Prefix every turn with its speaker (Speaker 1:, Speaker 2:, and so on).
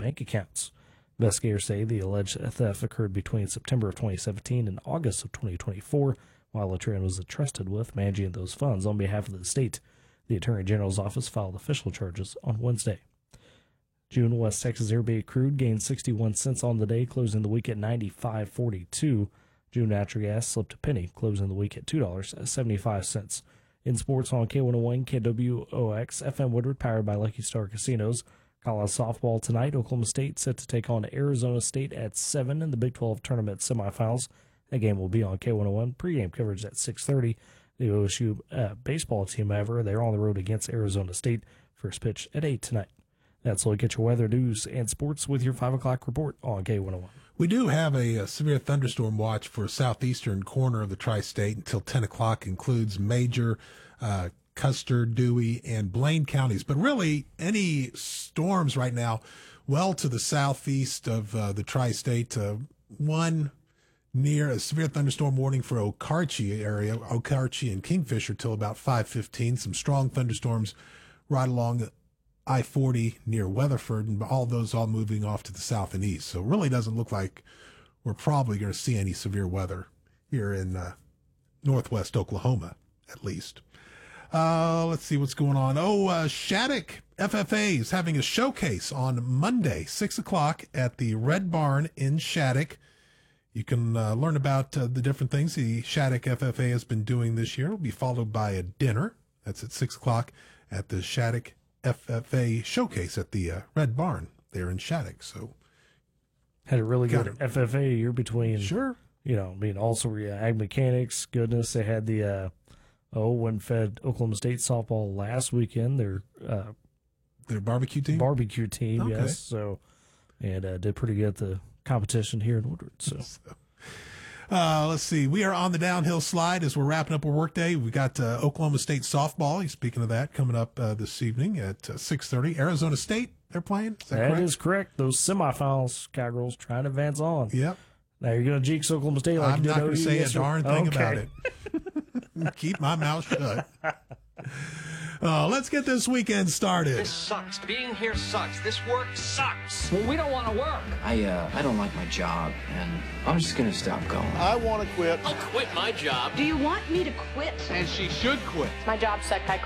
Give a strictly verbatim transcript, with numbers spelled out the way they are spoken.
Speaker 1: bank accounts. Investigators say the alleged theft occurred between September of twenty seventeen and August of twenty twenty-four, while Latran was entrusted with managing those funds on behalf of the state. The Attorney General's office filed official charges on Wednesday. June West Texas Intermediate crude gained sixty-one cents on the day, closing the week at ninety-five forty-two. June natural gas slipped a penny, closing the week at two dollars and seventy-five cents. In sports on K one oh one, K W O X, F M Woodward, powered by Lucky Star Casinos. College softball tonight, Oklahoma State set to take on Arizona State at seven in the Big twelve tournament semifinals. That game will be on K one oh one. Pregame coverage at six thirty. The O S U uh, baseball team, however, they're on the road against Arizona State. First pitch at eight tonight. That's all. Get your weather, news, and sports with your five o'clock report on K one oh one.
Speaker 2: We do have a, a severe thunderstorm watch for southeastern corner of the tri-state until ten o'clock. Includes Major, uh, Custer, Dewey, and Blaine counties. But really, any storms right now well to the southeast of uh, the tri-state. Uh, one near a severe thunderstorm warning for Okarche area, Okarche and Kingfisher till about five fifteen. Some strong thunderstorms right along I forty near Weatherford, and all those all moving off to the south and east. So it really doesn't look like we're probably going to see any severe weather here in uh, northwest Oklahoma, at least. Uh, let's see what's going on. Oh, uh, Shattuck F F A is having a showcase on Monday, six o'clock at the Red Barn in Shattuck. You can uh, learn about uh, the different things the Shattuck F F A has been doing this year. It will be followed by a dinner. That's at six o'clock at the Shattuck F F A showcase at the uh, Red Barn there in Shattuck. So
Speaker 1: had a really good F F A year between,
Speaker 2: sure,
Speaker 1: you know, I mean, also yeah, Ag Mechanics. Goodness, they had the uh, oh, when fed Oklahoma State softball last weekend. Their uh,
Speaker 2: their barbecue team,
Speaker 1: barbecue team,
Speaker 2: okay.
Speaker 1: yes. So and uh, did pretty good at the competition here in Woodward. So.
Speaker 2: so. Uh, let's see. We are on the downhill slide as we're wrapping up our workday. We got uh, Oklahoma State softball. Speaking of that, coming up uh, this evening at uh, six thirty. Arizona State, they're playing. Is that,
Speaker 1: that
Speaker 2: correct?
Speaker 1: is correct. Those semifinals, Cowgirls trying to advance on.
Speaker 2: Yep.
Speaker 1: Now you're going to jinx Oklahoma State like
Speaker 2: I'm
Speaker 1: you
Speaker 2: not
Speaker 1: did
Speaker 2: going to say
Speaker 1: yesterday.
Speaker 2: a darn thing
Speaker 1: okay.
Speaker 2: about it. Keep my mouth shut. Uh, let's get this weekend started.
Speaker 3: This sucks. Being here sucks. This work sucks.
Speaker 4: Well, we don't want to work.
Speaker 5: I, uh, I don't like my job, and I'm just going to stop going.
Speaker 6: I want to quit.
Speaker 3: I'll quit my job.
Speaker 7: Do you want me to quit?
Speaker 6: And she should quit.
Speaker 7: My job sucked. I